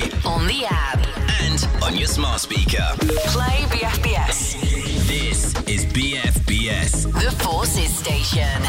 on the app, and on your smart speaker. Play BFBS. This is BFBS, The Forces Station.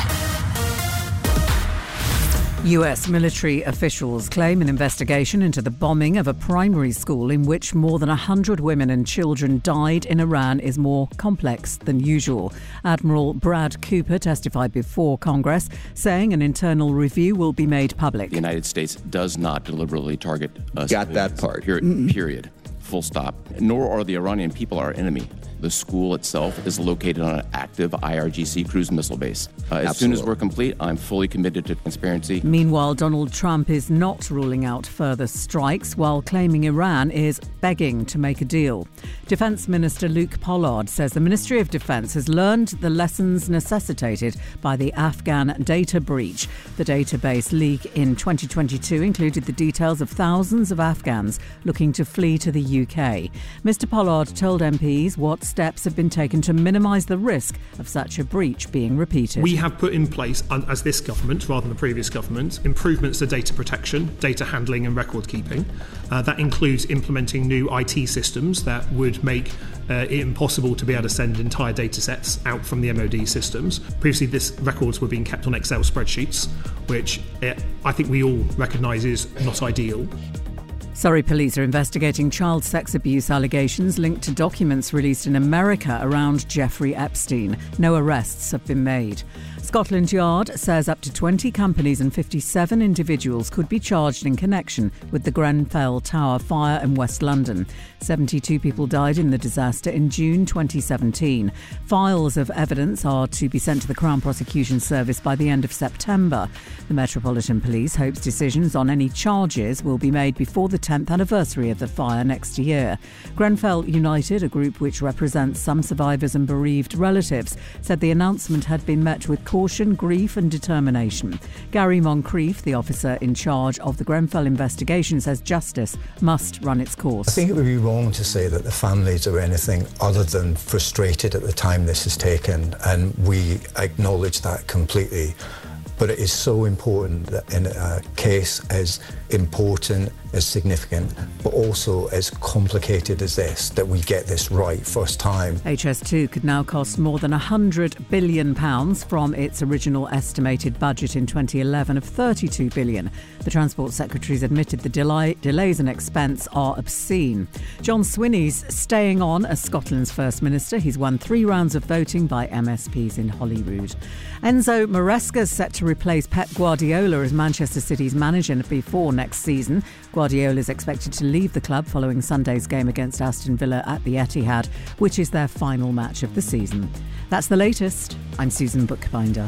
US military officials claim an investigation into the bombing of a primary school in which more than 100 women and children died in Iran is more complex than usual. Admiral Brad Cooper testified before Congress, saying an internal review will be made public. The United States does not deliberately target us. Got that part. Period. Full stop. Nor are the Iranian people our enemy. The school itself is located on an active IRGC cruise missile base. As soon as we're complete, I'm fully committed to transparency. Meanwhile, Donald Trump is not ruling out further strikes while claiming Iran is begging to make a deal. Defence Minister Luke Pollard says the Ministry of Defence has learned the lessons necessitated by the Afghan data breach. The database leak in 2022 included the details of thousands of Afghans looking to flee to the UK. Mr Pollard told MPs what steps have been taken to minimise the risk of such a breach being repeated. We have put in place, as this government rather than the previous government, improvements to data protection, data handling and record keeping. That includes implementing new IT systems that would make it impossible to be able to send entire data sets out from the MOD systems. Previously, these records were being kept on Excel spreadsheets, which I think we all recognise is not ideal. Surrey police are investigating child sex abuse allegations linked to documents released in America around Jeffrey Epstein. No arrests have been made. Scotland Yard says up to 20 companies and 57 individuals could be charged in connection with the Grenfell Tower fire in West London. 72 people died in the disaster in June 2017. Files of evidence are to be sent to the Crown Prosecution Service by the end of September. The Metropolitan Police hopes decisions on any charges will be made before the 10th anniversary of the fire next year. Grenfell United, a group which represents some survivors and bereaved relatives, said the announcement had been met with caution, grief and determination. Gary Moncrief, the officer in charge of the Grenfell investigation, says justice must run its course. I think it would be wrong to say that the families are anything other than frustrated at the time this has taken, and we acknowledge that completely. But it is so important that in a case as important, as significant, but also as complicated as this, that we get this right first time. HS2 could now cost more than £100 billion from its original estimated budget in 2011 of £32 billion. The Transport Secretary's admitted the delays and expense are obscene. John Swinney's staying on as Scotland's First Minister. He's won 3 rounds of voting by MSPs in Holyrood. Enzo Maresca's set to replace Pep Guardiola as Manchester City's manager before next season. Guardiola is expected to leave the club following Sunday's game against Aston Villa at the Etihad, which is their final match of the season. That's the latest. I'm Susan Bookbinder.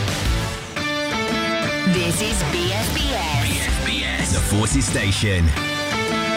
This is BFBS. BFBS, The Forces Station.